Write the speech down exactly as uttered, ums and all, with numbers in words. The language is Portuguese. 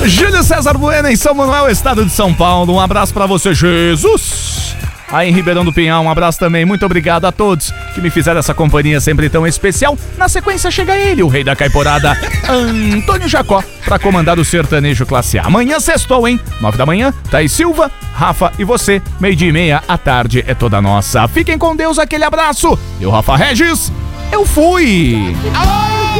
Júlio César Bueno em São Manuel, estado de São Paulo. Um abraço pra você, Jesus. Aí em Ribeirão do Pinhal, um abraço também. Muito obrigado a todos que me fizeram essa companhia sempre tão especial. Na sequência chega ele, o rei da caiporada, Antônio Jacó, pra comandar o sertanejo classe A. Amanhã sextou, hein? Nove da manhã, Thaís Silva, Rafa e você. Meio-dia e meia, a tarde é toda nossa. Fiquem com Deus, aquele abraço. Eu, Rafa Regis, eu fui. Alô!